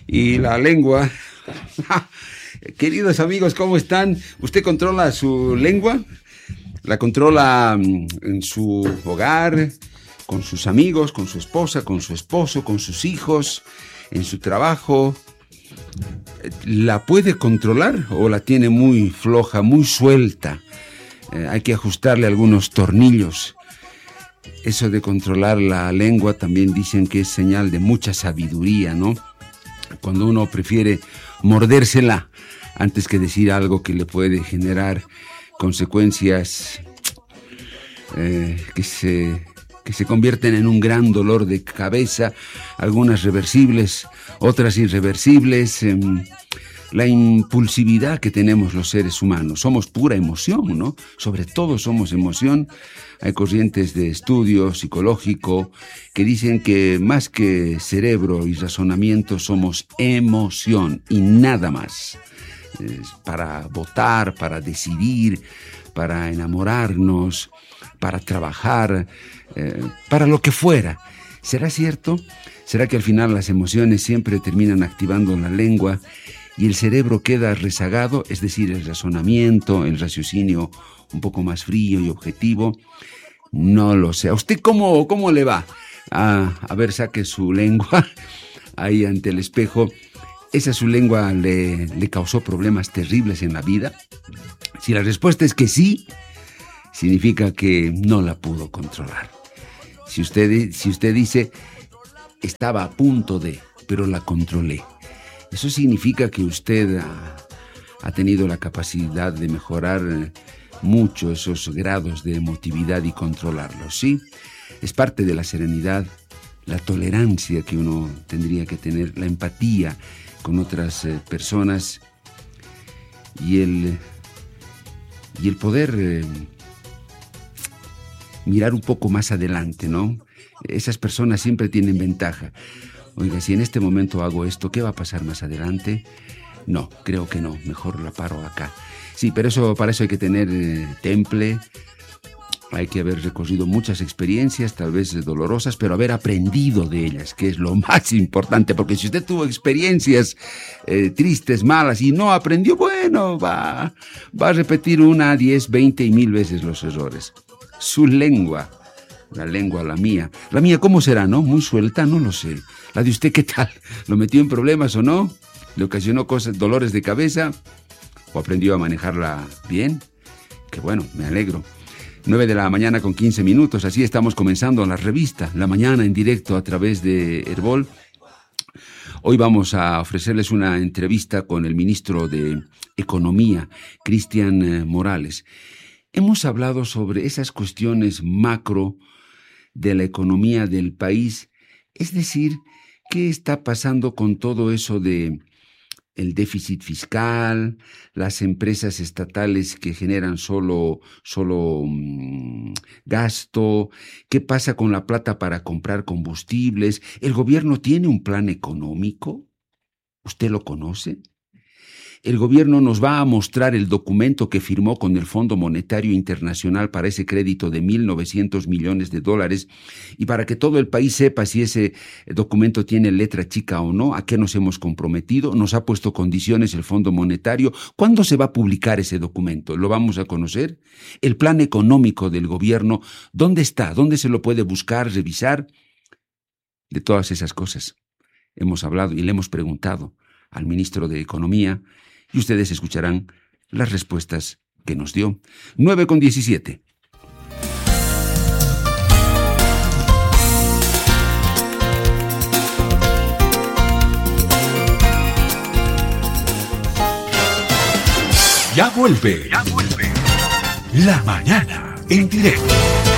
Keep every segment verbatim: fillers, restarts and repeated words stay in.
Y la lengua. Queridos amigos, ¿cómo están? ¿Usted controla su lengua? ¿La controla en su hogar, con sus amigos, con su esposa, con su esposo, con sus hijos, en su trabajo? ¿La puede controlar o la tiene muy floja, muy suelta? Eh, hay que ajustarle algunos tornillos. Eso de controlar la lengua también dicen que es señal de mucha sabiduría, ¿no? Cuando uno prefiere mordérsela antes que decir algo que le puede generar consecuencias eh, que se, que se convierten en un gran dolor de cabeza, algunas reversibles, otras irreversibles. Eh, la impulsividad que tenemos los seres humanos, somos pura emoción, ¿no? Sobre todo somos emoción. Hay corrientes de estudio psicológico que dicen que más que cerebro y razonamiento somos emoción y nada más. Eh, para votar, para decidir, para enamorarnos, para trabajar, eh, para lo que fuera. ¿Será cierto? ¿Será que al final las emociones siempre terminan activando la lengua y el cerebro queda rezagado? Es decir, el razonamiento, el raciocinio un poco más frío y objetivo. No lo sé. ¿A usted cómo, cómo le va? Ah, a ver, saque su lengua ahí ante el espejo. ¿Esa su lengua le, le causó problemas terribles en la vida? Si la respuesta es que sí, significa que no la pudo controlar. Si usted, si usted dice, estaba a punto de, pero la controlé, eso significa que usted ha, ha tenido la capacidad de mejorar mucho esos grados de emotividad y controlarlos, ¿sí? Es parte de la serenidad, la tolerancia que uno tendría que tener, la empatía con otras eh, personas y el, y el poder eh, mirar un poco más adelante, ¿no? Esas personas siempre tienen ventaja. Oiga, si en este momento hago esto, ¿qué va a pasar más adelante? No, creo que no, mejor la paro acá. Sí, pero eso, para eso hay que tener eh, temple, hay que haber recorrido muchas experiencias, tal vez dolorosas, pero haber aprendido de ellas, que es lo más importante, porque si usted tuvo experiencias eh, tristes, malas, y no aprendió, bueno, va, va a repetir una, diez, veinte y mil veces los errores. Su lengua, la lengua, la mía, la mía, ¿cómo será, no? Muy suelta, no lo sé. La de usted, ¿qué tal? ¿Lo metió en problemas o no? ¿Le ocasionó cosas, dolores de cabeza? ¿O aprendió a manejarla bien? Que bueno, me alegro. nueve de la mañana con quince minutos, así estamos comenzando la revista, La Mañana en directo a través de Herbol. Hoy vamos a ofrecerles una entrevista con el ministro de Economía, Cristian Morales. Hemos hablado sobre esas cuestiones macro de la economía del país, es decir, ¿qué está pasando con todo eso de el déficit fiscal, las empresas estatales que generan solo, solo um, gasto? ¿Qué pasa con la plata para comprar combustibles? ¿El gobierno tiene un plan económico? ¿Usted lo conoce? El gobierno nos va a mostrar el documento que firmó con el Fondo Monetario Internacional para ese crédito de mil novecientos millones de dólares, y para que todo el país sepa si ese documento tiene letra chica o no, a qué nos hemos comprometido, nos ha puesto condiciones el Fondo Monetario. ¿Cuándo se va a publicar ese documento? ¿Lo vamos a conocer? El plan económico del gobierno, ¿dónde está? ¿Dónde se lo puede buscar, revisar? De todas esas cosas hemos hablado y le hemos preguntado al ministro de Economía, y ustedes escucharán las respuestas que nos dio. nueve con diecisiete. Ya vuelve, ya vuelve. La Mañana en directo.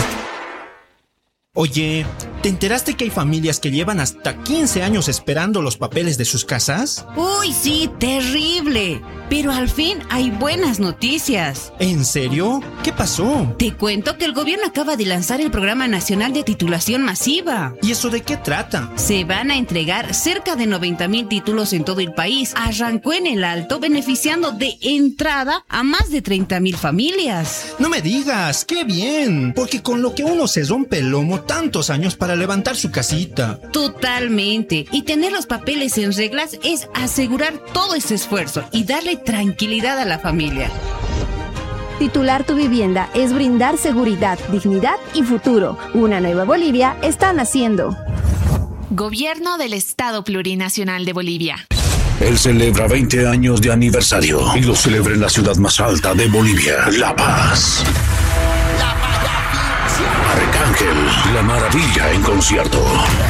Oye, ¿te enteraste que hay familias que llevan hasta quince años esperando los papeles de sus casas? Uy, sí, terrible. Pero al fin hay buenas noticias. ¿En serio? ¿Qué pasó? Te cuento que el gobierno acaba de lanzar el Programa Nacional de Titulación Masiva. ¿Y eso de qué trata? Se van a entregar cerca de noventa mil títulos en todo el país. Arrancó en el Alto, beneficiando de entrada a más de treinta mil familias. No me digas, ¡qué bien! Porque con lo que uno se rompe el lomo, tantos años para levantar su casita. Totalmente. Y tener los papeles en reglas es asegurar todo ese esfuerzo y darle tranquilidad a la familia. Titular tu vivienda es brindar seguridad, dignidad y futuro. Una nueva Bolivia está naciendo. Gobierno del Estado Plurinacional de Bolivia. Él celebra veinte años de aniversario y lo celebra en la ciudad más alta de Bolivia, La Paz. Arcángel, la maravilla en concierto.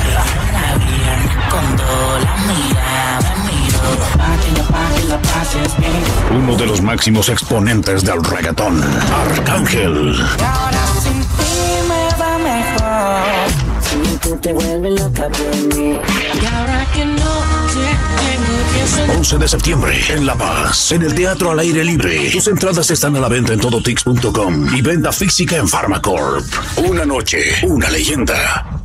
Uno de los máximos exponentes del reggaetón, Arcángel. once de septiembre en La Paz, en el Teatro al Aire Libre. Tus entradas están a la venta en todo tix punto com y venta física en Pharmacorp. Una noche, una leyenda.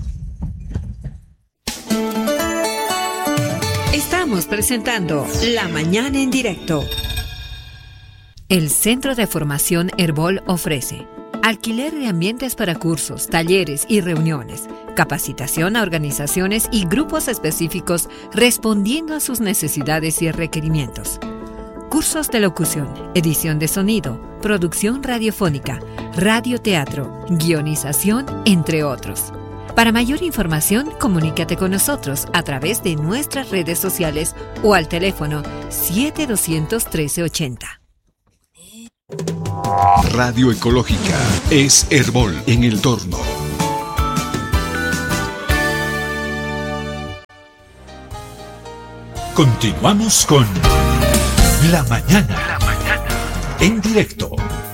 Estamos presentando La Mañana en Directo. El Centro de Formación Herbol ofrece alquiler de ambientes para cursos, talleres y reuniones, capacitación a organizaciones y grupos específicos respondiendo a sus necesidades y requerimientos. Cursos de locución, edición de sonido, producción radiofónica, radioteatro, guionización, entre otros. Para mayor información, comunícate con nosotros a través de nuestras redes sociales o al teléfono siete doscientos trece ochenta. Radio Ecológica es Herbol en el Torno. Continuamos con La Mañana, La Mañana en directo.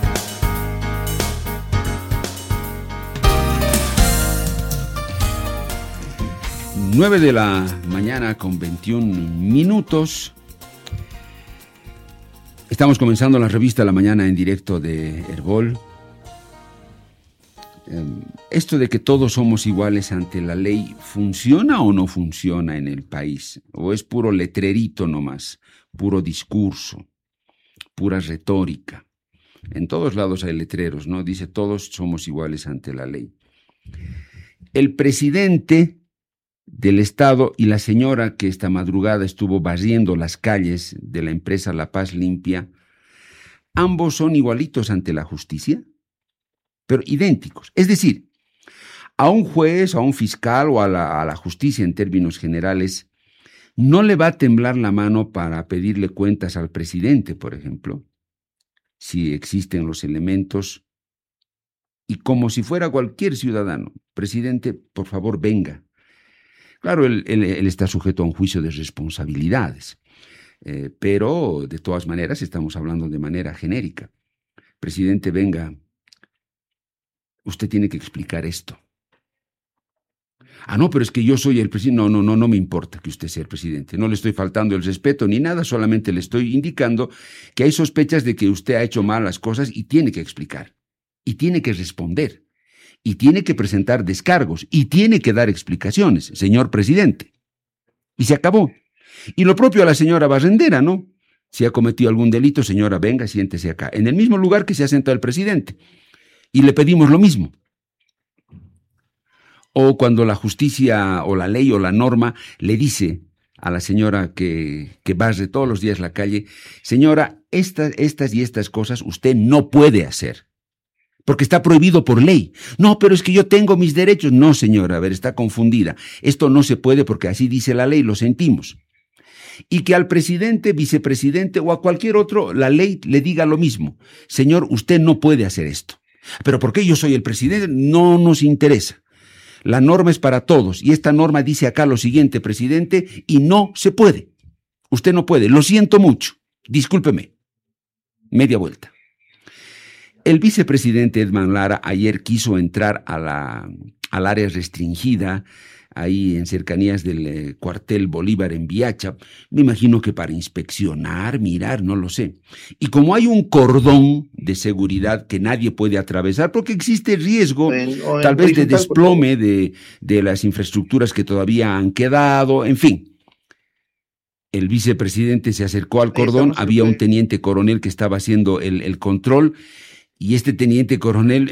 nueve de la mañana con veintiún minutos. Estamos comenzando la revista La Mañana en directo de Herbol. Esto de que todos somos iguales ante la ley, ¿funciona o no funciona en el país? ¿O es puro letrerito nomás, puro discurso, pura retórica? En todos lados hay letreros, ¿no? Dice, todos somos iguales ante la ley. El presidente del Estado y la señora que esta madrugada estuvo barriendo las calles de la empresa La Paz Limpia, ambos son igualitos ante la justicia, pero idénticos. Es decir, a un juez, a un fiscal o a la, a la justicia en términos generales, no le va a temblar la mano para pedirle cuentas al presidente, por ejemplo, si existen los elementos, y como si fuera cualquier ciudadano, presidente, por favor, venga. Claro, él, él, él está sujeto a un juicio de responsabilidades, eh, pero de todas maneras estamos hablando de manera genérica. Presidente, venga, usted tiene que explicar esto. Ah, no, pero es que yo soy el presidente. No, no, no, no me importa que usted sea el presidente. No le estoy faltando el respeto ni nada, solamente le estoy indicando que hay sospechas de que usted ha hecho mal las cosas y tiene que explicar, y tiene que responder. Y tiene que presentar descargos, y tiene que dar explicaciones, señor presidente. Y se acabó. Y lo propio a la señora barrendera, ¿no? Si ha cometido algún delito, señora, venga, siéntese acá, en el mismo lugar que se ha sentado el presidente. Y le pedimos lo mismo. O cuando la justicia, o la ley, o la norma, le dice a la señora que, que barre todos los días la calle, señora, estas, estas y estas cosas usted no puede hacer. Porque está prohibido por ley. No, pero es que yo tengo mis derechos. No, señora, a ver, está confundida. Esto no se puede porque así dice la ley, lo sentimos. Y que al presidente, vicepresidente o a cualquier otro, la ley le diga lo mismo. Señor, usted no puede hacer esto. ¿Pero por qué yo soy el presidente? No nos interesa. La norma es para todos. Y esta norma dice acá lo siguiente, presidente, y no se puede. Usted no puede. Lo siento mucho. Discúlpeme. Media vuelta. El vicepresidente Edman Lara ayer quiso entrar a la, al área restringida, ahí en cercanías del eh, cuartel Bolívar en Viacha, me imagino que para inspeccionar, mirar, no lo sé. Y como hay un cordón de seguridad que nadie puede atravesar, porque existe riesgo, bueno, tal vez de desplome de, de las infraestructuras que todavía han quedado, en fin. El vicepresidente se acercó al cordón, había un teniente coronel que estaba haciendo el, el control, y este teniente coronel en este,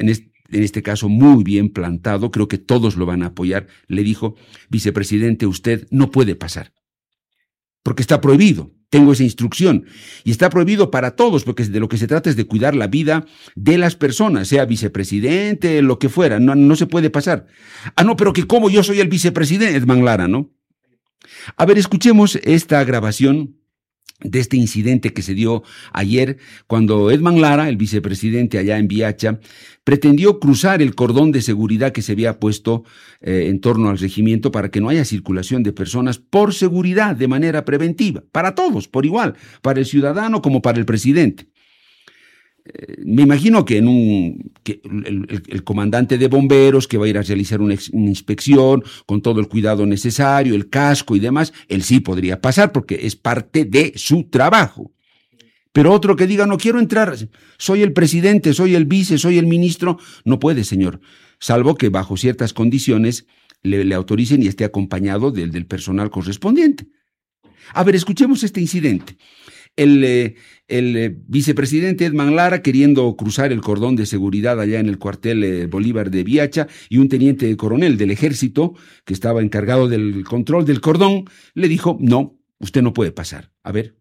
en este caso muy bien plantado, creo que todos lo van a apoyar, le dijo: vicepresidente, usted no puede pasar, porque está prohibido. Tengo esa instrucción y está prohibido para todos, porque de lo que se trata es de cuidar la vida de las personas, sea vicepresidente, lo que fuera, no, no se puede pasar. Ah, no, pero que como yo soy el vicepresidente, Edman Lara, ¿no? A ver, escuchemos esta grabación de este incidente que se dio ayer cuando Edman Lara, el vicepresidente allá en Biacha, pretendió cruzar el cordón de seguridad que se había puesto eh, en torno al regimiento para que no haya circulación de personas por seguridad de manera preventiva, para todos, por igual, para el ciudadano como para el presidente. Eh, me imagino que en un que el, el, el comandante de bomberos que va a ir a realizar una, ex, una inspección con todo el cuidado necesario, el casco y demás, él sí podría pasar porque es parte de su trabajo. Pero otro que diga: no quiero entrar, soy el presidente, soy el vice, soy el ministro, no puede, señor, salvo que bajo ciertas condiciones le, le autoricen y esté acompañado del, del personal correspondiente. A ver, escuchemos este incidente. El, eh, el eh, vicepresidente Edman Lara queriendo cruzar el cordón de seguridad allá en el cuartel eh, Bolívar de Biacha, y un teniente coronel del ejército que estaba encargado del control del cordón le dijo: no, usted no puede pasar. A ver.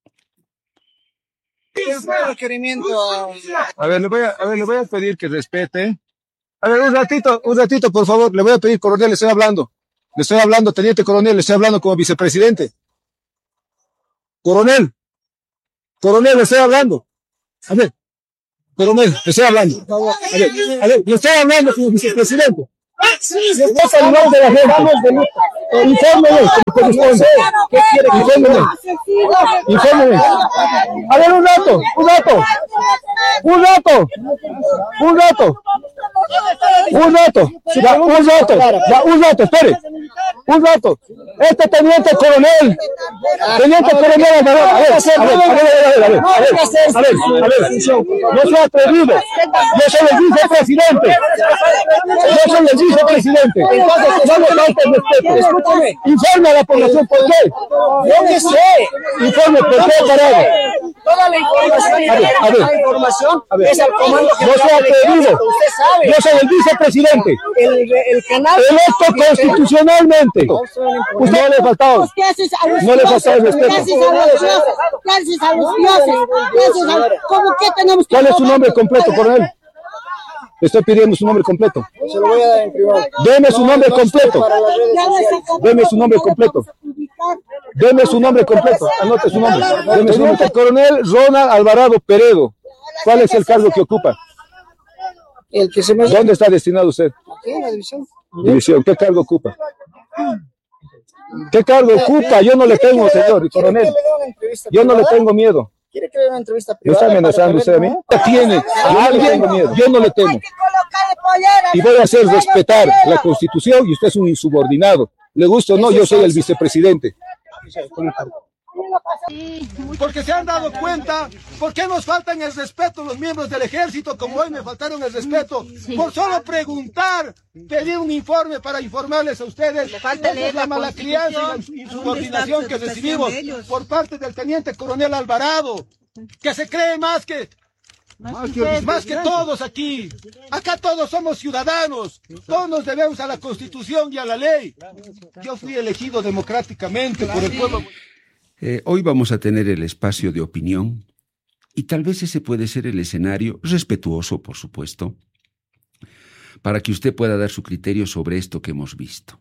Requerimiento. A ver, le voy a, a ver, le voy a pedir que respete. A ver, un ratito, un ratito, por favor. Le voy a pedir, coronel, le estoy hablando. Le estoy hablando, teniente coronel, le estoy hablando como vicepresidente. Coronel. Coronel, le estoy hablando. A ver. Coronel, le estoy hablando. A ver, a ver, le estoy hablando como vicepresidente. Respeta el nombre de la gente. Infórmeme, como corresponde. ¿Qué quiere? Infórmeme. Infórmeme. A ver, un rato, un rato. Un rato. Un rato. Un rato. Ya, un rato. Ya, un rato, espere. Un rato. Este teniente coronel. Teniente coronel. A ver, a ver, a ver, a ver, a ver, a ver, a ver, a ver. No sea atrevido. Yo soy el vicepresidente. Yo soy el vicepresidente. Entonces, no le falte el respeto. Escúchame. Informe a la población por qué. Yo que sé. Informe por qué, parado. Toda la información, a ver, a ver, la información a ver, es al comando que no sea atrevido. Usted sabe. Yo soy el vicepresidente. El, el canal electo constitucionalmente. Usted no le ha faltado. No le ha faltado el respeto. Gracias a los dioses. Gracias a los dioses. Gracias a... ¿Cómo que tenemos que... ¿Cuál es su nombre completo, coronel? Le estoy pidiendo su nombre completo. Se lo voy a dar en privado. Deme su nombre completo. Deme su nombre completo. Deme su nombre completo. Anote su nombre. Deme su nombre. Coronel Ronald Alvarado Peredo. ¿Cuál es el cargo que ocupa? El que se me... ¿Dónde está destinado usted? Aquí en la división. División. ¿Qué cargo ocupa? ¿Qué cargo ocupa? Yo no le tengo, señor coronel. Yo no le tengo miedo. ¿Quiere que le dé una entrevista privada? ¿Me está amenazando usted a mí? ¿Tiene a alguien? Yo no le temo. Y voy a hacer respetar la Constitución y usted es un insubordinado. Le gusta o no, yo soy el vicepresidente. Porque se han dado cuenta por qué nos faltan el respeto los miembros del ejército, como hoy me faltaron el respeto, por solo preguntar, pedir un informe para informarles a ustedes. Esa es la mala crianza y la insubordinación que recibimos por parte del teniente coronel Alvarado, que se cree más que Más que, más que todos aquí. Acá todos somos ciudadanos. Todos nos debemos a la Constitución y a la ley. Yo fui elegido democráticamente por el pueblo. Eh, hoy vamos a tener el espacio de opinión y tal vez ese puede ser el escenario, respetuoso por supuesto, para que usted pueda dar su criterio sobre esto que hemos visto.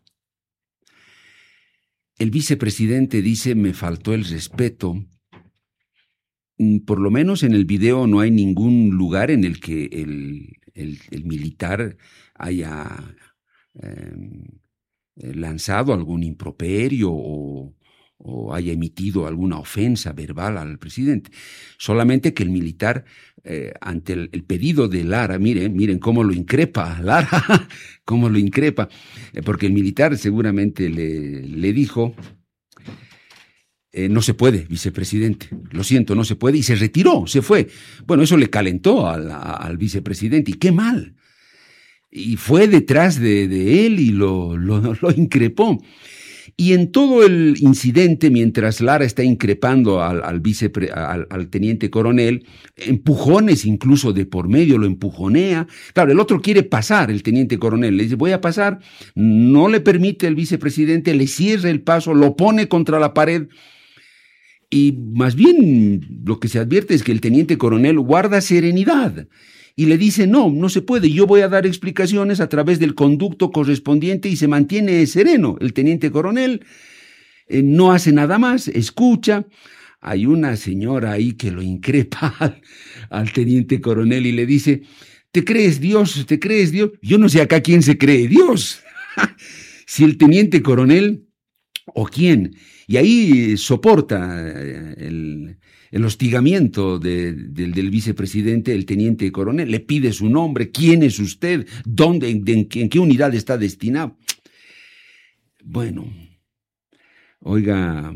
El vicepresidente dice: me faltó el respeto. Por lo menos en el video no hay ningún lugar en el que el, el, el militar haya eh, lanzado algún improperio o, o haya emitido alguna ofensa verbal al presidente. Solamente que el militar, eh, ante el, el pedido de Lara, miren, miren cómo lo increpa Lara, cómo lo increpa, eh, porque el militar seguramente le, le dijo... Eh, no se puede, vicepresidente, lo siento, no se puede, y se retiró, se fue. Bueno, eso le calentó al, al vicepresidente, y qué mal. Y fue detrás de, de él y lo, lo, lo increpó. Y en todo el incidente, mientras Lara está increpando al, al, vicepre, al, al teniente coronel, empujones incluso de por medio, lo empujonea. Claro, el otro quiere pasar, el teniente coronel, le dice, voy a pasar, no le permite el vicepresidente, le cierra el paso, lo pone contra la pared. Y más bien lo que se advierte es que el teniente coronel guarda serenidad. Y le dice, no, no se puede, yo voy a dar explicaciones a través del conducto correspondiente, y se mantiene sereno. El teniente coronel eh, no hace nada más, escucha. Hay una señora ahí que lo increpa al, al teniente coronel y le dice, ¿te crees Dios? ¿Te crees Dios? Yo no sé acá quién se cree Dios. Si el teniente coronel o quién. Y ahí soporta el... el hostigamiento de, de, del vicepresidente, el teniente coronel, le pide su nombre, quién es usted, dónde, en, en, en qué unidad está destinado. Bueno, oiga,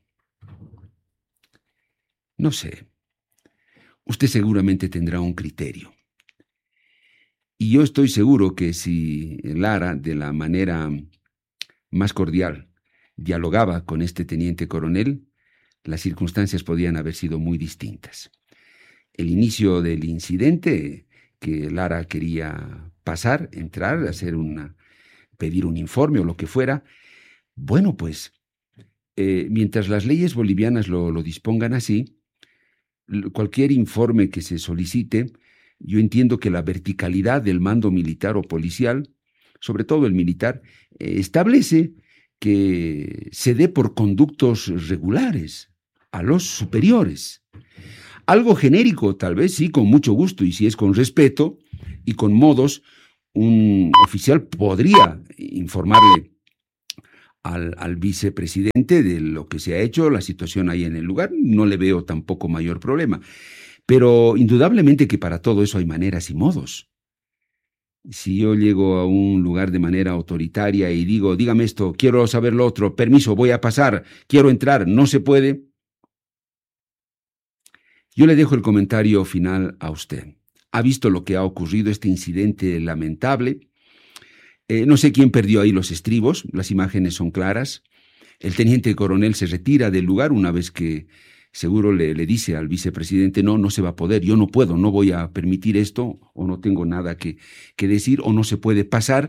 no sé, usted seguramente tendrá un criterio. Y yo estoy seguro que si Lara, de la manera más cordial, dialogaba con este teniente coronel, las circunstancias podían haber sido muy distintas. El inicio del incidente, que Lara quería pasar, entrar, hacer una, pedir un informe o lo que fuera, bueno, pues, eh, mientras las leyes bolivianas lo, lo dispongan así, cualquier informe que se solicite, yo entiendo que la verticalidad del mando militar o policial, sobre todo el militar, eh, establece que se dé por conductos regulares a los superiores. Algo genérico, tal vez sí, con mucho gusto, y si es con respeto y con modos, un oficial podría informarle al, al vicepresidente de lo que se ha hecho, la situación ahí en el lugar. No le veo tampoco mayor problema. Pero indudablemente que para todo eso hay maneras y modos. Si yo llego a un lugar de manera autoritaria y digo, dígame esto, quiero saber lo otro, permiso, voy a pasar, quiero entrar, no se puede. Yo le dejo el comentario final a usted. ¿Ha visto lo que ha ocurrido, este incidente lamentable? Eh, no sé quién perdió ahí los estribos, las imágenes son claras. El teniente coronel se retira del lugar una vez que seguro le, le dice al vicepresidente, no, no se va a poder, yo no puedo, no voy a permitir esto, o no tengo nada que, que decir, o no se puede pasar.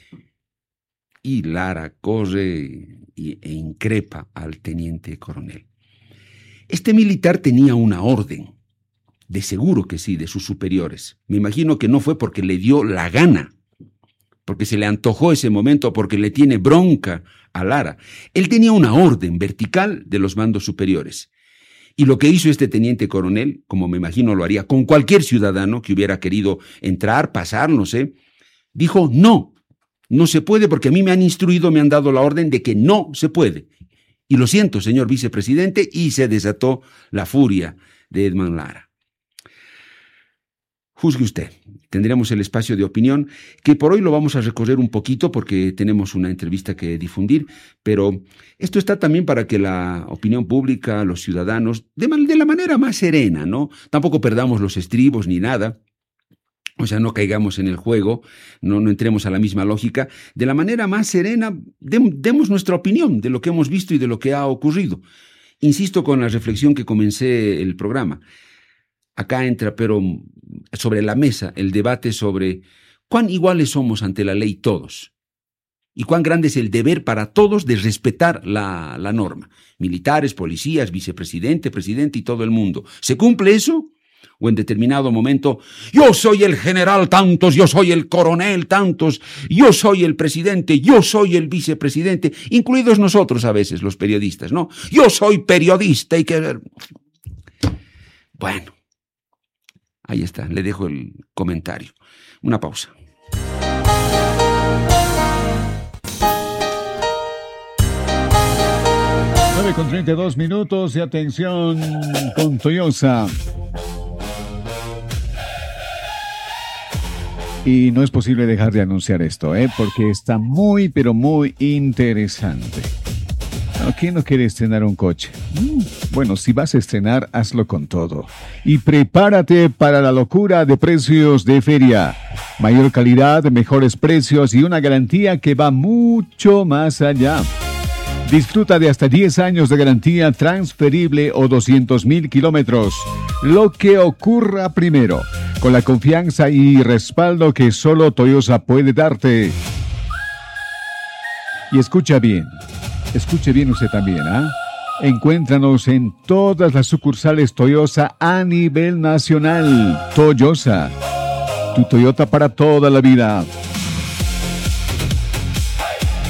Y Lara corre y, e increpa al teniente coronel. Este militar tenía una orden, de seguro que sí, de sus superiores. Me imagino que no fue porque le dio la gana, porque se le antojó ese momento, porque le tiene bronca a Lara. Él tenía una orden vertical de los mandos superiores. Y lo que hizo este teniente coronel, como me imagino lo haría con cualquier ciudadano que hubiera querido entrar, pasar, no sé, dijo, no, no se puede porque a mí me han instruido, me han dado la orden de que no se puede. Y lo siento, señor vicepresidente, y se desató la furia de Edman Lara. Juzgue usted. Tendremos el espacio de opinión, que por hoy lo vamos a recorrer un poquito porque tenemos una entrevista que difundir, pero esto está también para que la opinión pública, los ciudadanos, de, man- de la manera más serena, ¿no? Tampoco perdamos los estribos ni nada. O sea, no caigamos en el juego, no, no entremos a la misma lógica. De la manera más serena, dem- demos nuestra opinión de lo que hemos visto y de lo que ha ocurrido. Insisto con la reflexión que comencé el programa. Acá entra, pero sobre la mesa, el debate sobre cuán iguales somos ante la ley todos y cuán grande es el deber para todos de respetar la, la norma. Militares, policías, vicepresidente, presidente y todo el mundo. ¿Se cumple eso? O en determinado momento, yo soy el general tantos, yo soy el coronel tantos, yo soy el presidente, yo soy el vicepresidente, incluidos nosotros a veces, los periodistas, ¿no? Yo soy periodista y que... Bueno, ahí está, le dejo el comentario. Una pausa. nueve con treinta y dos minutos de atención con Toyosa. Y no es posible dejar de anunciar esto, ¿eh? Porque está muy, pero muy interesante. ¿Quién no quiere estrenar un coche? Bueno, si vas a estrenar, hazlo con todo. Y prepárate para la locura de precios de feria. Mayor calidad, mejores precios y una garantía que va mucho más allá. Disfruta de hasta diez años de garantía transferible o doscientos mil kilómetros. Lo que ocurra primero, con la confianza y respaldo que solo Toyosa puede darte. Y escucha bien, escuche bien usted también, ¿ah? ¿eh? Encuéntranos en todas las sucursales Toyosa a nivel nacional. Toyosa, tu Toyota para toda la vida.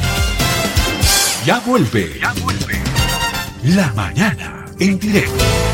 Ya vuelve. Ya vuelve. La mañana en directo.